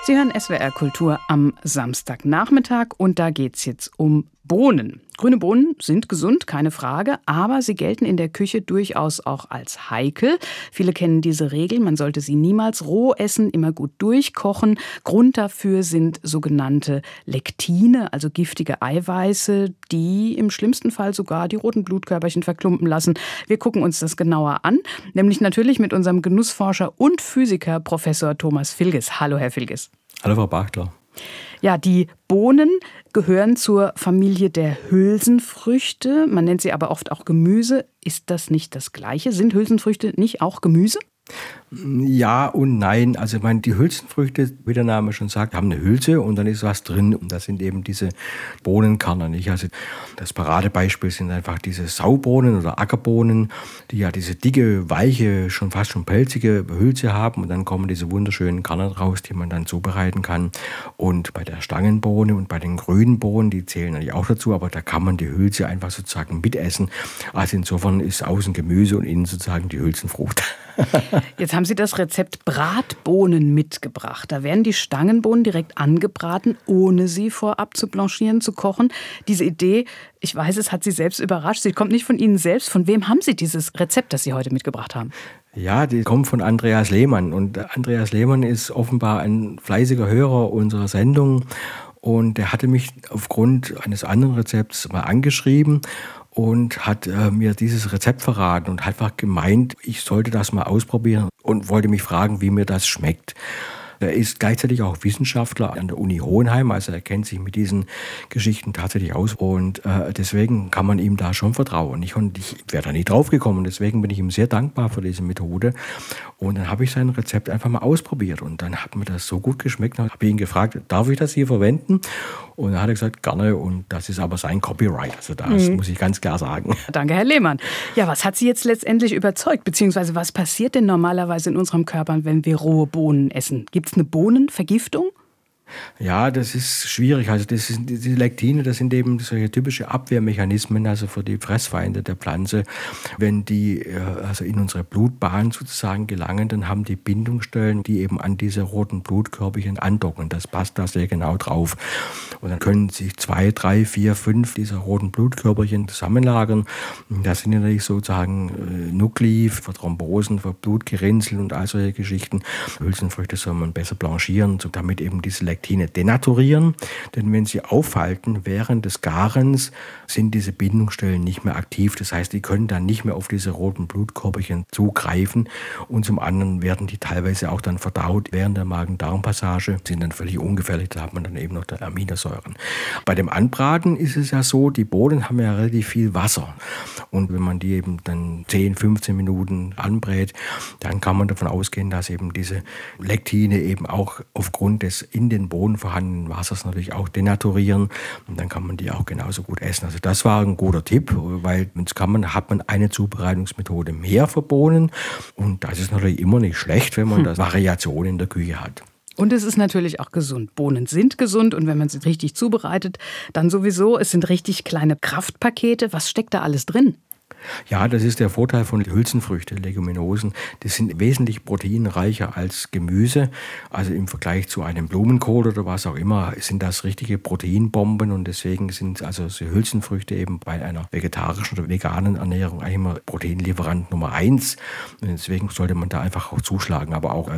Sie hören SWR Kultur am Samstagnachmittag und da geht's jetzt um Bohnen. Grüne Bohnen sind gesund, keine Frage, aber sie gelten in der Küche durchaus auch als heikel. Viele kennen diese Regel, man sollte sie niemals roh essen, immer gut durchkochen. Grund dafür sind sogenannte Lektine, also giftige Eiweiße, die im schlimmsten Fall sogar die roten Blutkörperchen verklumpen lassen. Wir gucken uns das genauer an, nämlich natürlich mit unserem Genussforscher und Physiker Professor Thomas Filges. Hallo, Herr Filges. Hallo, Frau Bachtler. Ja, die Bohnen gehören zur Familie der Hülsenfrüchte. Man nennt sie aber oft auch Gemüse. Ist das nicht das Gleiche? Sind Hülsenfrüchte nicht auch Gemüse? Ja und nein. Also ich meine, die Hülsenfrüchte, wie der Name schon sagt, haben eine Hülse und dann ist was drin. Und das sind eben diese Bohnenkerne, nicht? Also das Paradebeispiel sind einfach diese Saubohnen oder Ackerbohnen, die ja diese dicke, weiche, schon fast schon pelzige Hülse haben. Und dann kommen diese wunderschönen Kerne raus, die man dann zubereiten kann. Und bei der Stangenbohne und bei den grünen Bohnen, die zählen natürlich auch dazu, aber da kann man die Hülse einfach sozusagen mitessen. Also insofern ist außen Gemüse und innen sozusagen die Hülsenfrucht. Jetzt haben Sie das Rezept Bratbohnen mitgebracht. Da werden die Stangenbohnen direkt angebraten, ohne sie vorab zu blanchieren, zu kochen. Diese Idee, ich weiß, es hat Sie selbst überrascht. Sie kommt nicht von Ihnen selbst. Von wem haben Sie dieses Rezept, das Sie heute mitgebracht haben? Ja, die kommt von Andreas Lehmann. Und Andreas Lehmann ist offenbar ein fleißiger Hörer unserer Sendung. Und er hatte mich aufgrund eines anderen Rezepts mal angeschrieben und hat mir dieses Rezept verraten und hat einfach gemeint, ich sollte das mal ausprobieren und wollte mich fragen, wie mir das schmeckt. Er ist gleichzeitig auch Wissenschaftler an der Uni Hohenheim, also er kennt sich mit diesen Geschichten tatsächlich aus und deswegen kann man ihm da schon vertrauen. Ich wäre da nicht drauf gekommen, deswegen bin ich ihm sehr dankbar für diese Methode. Und dann habe ich sein Rezept einfach mal ausprobiert und dann hat mir das so gut geschmeckt. Dann habe ich ihn gefragt, darf ich das hier verwenden? Und dann hat er gesagt, gerne, und das ist aber sein Copyright, also das muss ich ganz klar sagen. Danke, Herr Lehmann. Ja, was hat Sie jetzt letztendlich überzeugt, beziehungsweise was passiert denn normalerweise in unserem Körper, wenn wir rohe Bohnen essen? Gibt es eine Bohnenvergiftung? Ja, das ist schwierig. Also diese Lektine, das sind eben solche typische Abwehrmechanismen, also für die Fressfeinde der Pflanze. Wenn die also in unsere Blutbahn sozusagen gelangen, dann haben die Bindungsstellen, die eben an diese roten Blutkörperchen andocken. Das passt da sehr genau drauf. Und dann können sich 2, 3, 4, 5 dieser roten Blutkörperchen zusammenlagern. Das sind natürlich sozusagen Nuklei für Thrombosen, für Blutgerinnsel und all solche Geschichten. Hülsenfrüchte soll man besser blanchieren, damit eben diese Lektine denaturieren, denn wenn sie aufhalten während des Garens, sind diese Bindungsstellen nicht mehr aktiv. Das heißt, die können dann nicht mehr auf diese roten Blutkörperchen zugreifen und zum anderen werden die teilweise auch dann verdaut während der Magen-Darm-Passage, sind dann völlig ungefährlich, da hat man dann eben noch die Aminosäuren. Bei dem Anbraten ist es ja so, die Bohnen haben ja relativ viel Wasser und wenn man die eben dann 10, 15 Minuten anbrät, dann kann man davon ausgehen, dass eben diese Lektine eben auch aufgrund des in den Bohnen vorhandenen Wassers natürlich auch denaturieren und dann kann man die auch genauso gut essen. Also das war ein guter Tipp, weil hat man eine Zubereitungsmethode mehr für Bohnen und das ist natürlich immer nicht schlecht, wenn man da Variationen in der Küche hat. Und es ist natürlich auch gesund. Bohnen sind gesund und wenn man sie richtig zubereitet, dann sowieso. Es sind richtig kleine Kraftpakete. Was steckt da alles drin? Ja, das ist der Vorteil von Hülsenfrüchten, Leguminosen. Die sind wesentlich proteinreicher als Gemüse. Also im Vergleich zu einem Blumenkohl oder was auch immer sind das richtige Proteinbomben und deswegen sind also Hülsenfrüchte eben bei einer vegetarischen oder veganen Ernährung eigentlich immer Proteinlieferant Nummer 1. Und deswegen sollte man da einfach auch zuschlagen. Aber auch